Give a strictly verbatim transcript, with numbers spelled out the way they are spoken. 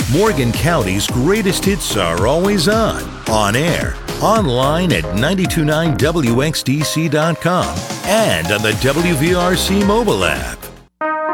Morgan County's greatest hits are always on, on air, online at nine two nine W X D C dot com, and on the W V R C mobile app.